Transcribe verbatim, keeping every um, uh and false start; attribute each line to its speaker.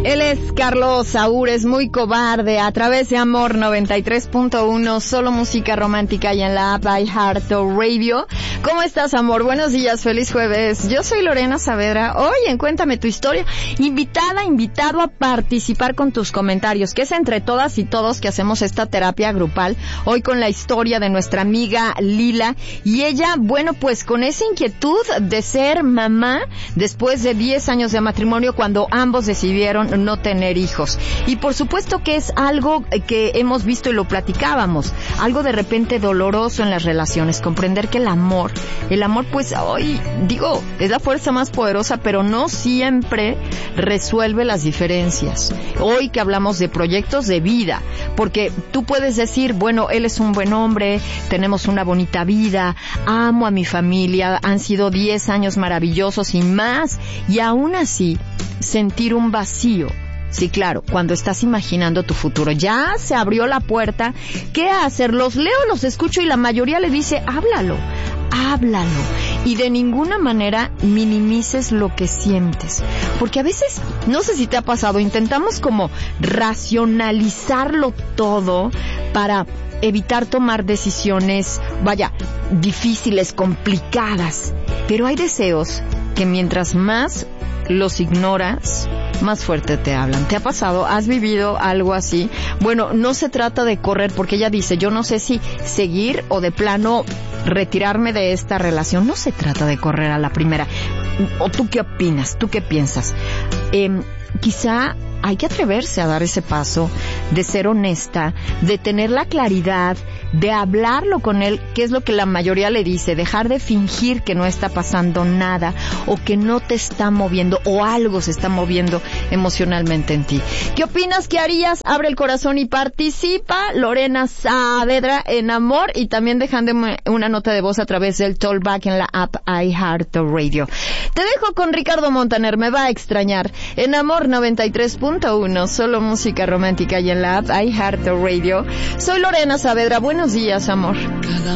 Speaker 1: Él es Carlos Saúl, es muy cobarde, a través de Amor noventa y tres punto uno, solo música romántica y en la app iHeartRadio. ¿Cómo estás, amor? Buenos días, feliz jueves. Yo soy Lorena Saavedra. Oye, cuéntame tu historia. Invitada, invitado a participar con tus comentarios, que es entre todas y todos que hacemos esta terapia grupal. Hoy con la historia de nuestra amiga Lila. Y ella, bueno, pues con esa inquietud de ser mamá después de diez años de matrimonio, cuando ambos decidieron no tener hijos. Y por supuesto que es algo que hemos visto y lo platicábamos, algo de repente doloroso en las relaciones, comprender que el amor, el amor pues hoy, digo, es la fuerza más poderosa, pero no siempre resuelve las diferencias. Hoy que hablamos de proyectos de vida, porque tú puedes decir, bueno, él es un buen hombre, tenemos una bonita vida, amo a mi familia, han sido diez años maravillosos y más, y aún así sentir un vacío. Sí, claro, cuando estás imaginando tu futuro, ya se abrió la puerta, ¿qué hacer? Los leo, los escucho y la mayoría le dice, háblalo, háblalo, y de ninguna manera minimices lo que sientes, porque a veces, no sé si te ha pasado, intentamos como racionalizarlo todo para evitar tomar decisiones, vaya, difíciles, complicadas, pero hay deseos que mientras más los ignoras, más fuerte te hablan. ¿Te ha pasado? ¿Has vivido algo así? Bueno, no se trata de correr, porque ella dice, yo no sé si seguir o de plano retirarme de esta relación. No se trata de correr a la primera. ¿O tú qué opinas? ¿Tú qué piensas? Eh, quizá hay que atreverse a dar ese paso, de ser honesta, de tener la claridad, de hablarlo con él, que es lo que la mayoría le dice, dejar de fingir que no está pasando nada, o que no te está moviendo, o algo se está moviendo emocionalmente en ti. ¿Qué opinas? ¿Qué harías? Abre el corazón y participa. Lorena Saavedra en Amor, y también dejándome una nota de voz a través del Tollback en la app iHeartRadio. Te dejo con Ricardo Montaner, me va a extrañar, en Amor noventa y tres punto uno, solo música romántica y en la app iHeartRadio. Soy Lorena Saavedra, buenos días, amor.
Speaker 2: Cada